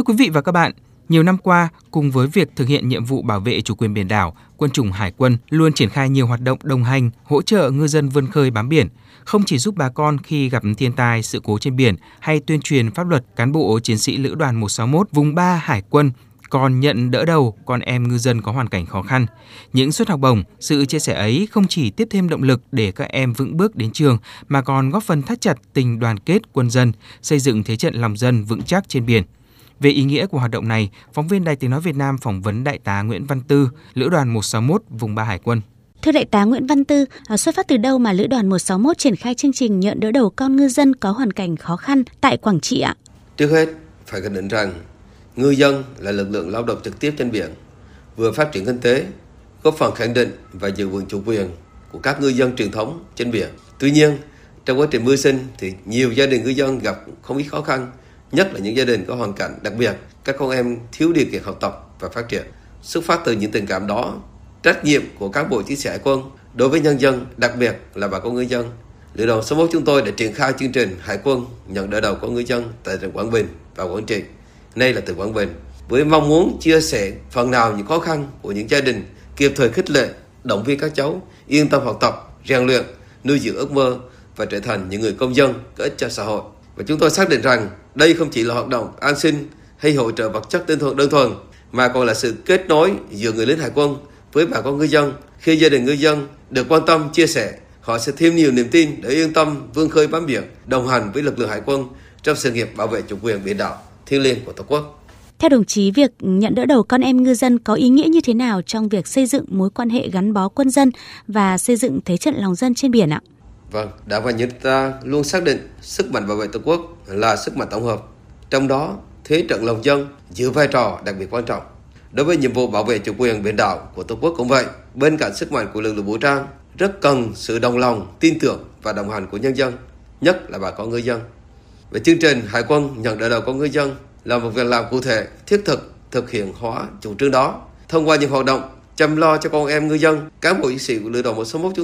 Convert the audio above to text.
quý vị và các bạn, nhiều năm qua, cùng với việc thực hiện nhiệm vụ bảo vệ chủ quyền biển đảo, Quân chủng Hải quân luôn triển khai nhiều hoạt động đồng hành, hỗ trợ ngư dân vươn khơi bám biển, không chỉ giúp bà con khi gặp thiên tai, sự cố trên biển hay tuyên truyền pháp luật, cán bộ chiến sĩ Lữ đoàn 161 vùng 3 Hải quân còn nhận đỡ đầu con em ngư dân có hoàn cảnh khó khăn. Những suất học bổng, sự chia sẻ ấy không chỉ tiếp thêm động lực để các em vững bước đến trường mà còn góp phần thắt chặt tình đoàn kết quân dân, xây dựng thế trận lòng dân vững chắc trên biển. Về ý nghĩa của hoạt động này, phóng viên Đài Tiếng nói Việt Nam phỏng vấn Đại tá Nguyễn Văn Tư, Lữ đoàn 161 vùng 3 Hải quân. Thưa Đại tá Nguyễn Văn Tư, xuất phát từ đâu mà Lữ đoàn 161 triển khai chương trình nhận đỡ đầu con ngư dân có hoàn cảnh khó khăn tại Quảng Trị ạ? Trước hết, phải khẳng định rằng ngư dân là lực lượng lao động trực tiếp trên biển, vừa phát triển kinh tế, góp phần khẳng định và giữ vững chủ quyền của các ngư dân truyền thống trên biển. Tuy nhiên, trong quá trình mưu sinh thì nhiều gia đình ngư dân gặp không ít khó khăn, nhất là những gia đình có hoàn cảnh đặc biệt, các con em thiếu điều kiện học tập và phát triển. Xuất phát từ những tình cảm đó, trách nhiệm của cán bộ chiến sĩ Hải quân đối với nhân dân, đặc biệt là bà con ngư dân, Lữ đoàn 61 chúng tôi đã triển khai chương trình Hải quân nhận đỡ đầu con ngư dân tại tỉnh Quảng Bình và Quảng Trị, nay là tỉnh Quảng Bình, với mong muốn chia sẻ phần nào những khó khăn của những gia đình, kịp thời khích lệ, động viên các cháu yên tâm học tập, rèn luyện, nuôi dưỡng ước mơ và trở thành những người công dân có ích cho xã hội. Và chúng tôi xác định rằng đây không chỉ là hoạt động an sinh hay hỗ trợ vật chất đơn thuần, mà còn là sự kết nối giữa người lính Hải quân với bà con ngư dân. Khi gia đình ngư dân được quan tâm, chia sẻ, họ sẽ thêm nhiều niềm tin để yên tâm vươn khơi bám biển, đồng hành với lực lượng Hải quân trong sự nghiệp bảo vệ chủ quyền biển đảo thiêng liêng của Tổ quốc. Theo đồng chí, việc nhận đỡ đầu con em ngư dân có ý nghĩa như thế nào trong việc xây dựng mối quan hệ gắn bó quân dân và xây dựng thế trận lòng dân trên biển ạ? Vâng, Đảng và Nhân ta luôn xác định sức mạnh bảo vệ Tổ quốc là sức mạnh tổng hợp. Trong đó, thế trận lòng dân giữ vai trò đặc biệt quan trọng. Đối với nhiệm vụ bảo vệ chủ quyền biển đảo của Tổ quốc cũng vậy, bên cạnh sức mạnh của lực lượng vũ trang, rất cần sự đồng lòng, tin tưởng và đồng hành của nhân dân, nhất là bà con ngư dân. Về chương trình Hải quân nhận đỡ đầu con ngư dân là một việc làm cụ thể, thiết thực, thực hiện hóa chủ trương đó. Thông qua những hoạt động chăm lo cho con em ngư dân, cán bộ chiến sĩ của Lữ đoàn 161